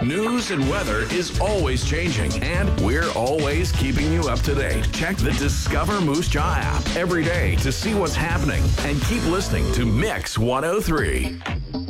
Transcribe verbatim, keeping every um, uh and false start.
News and weather is always changing, and we're always keeping you up to date. Check the Discover Moose Jaw app every day to see what's happening, and keep listening to Mix one oh three.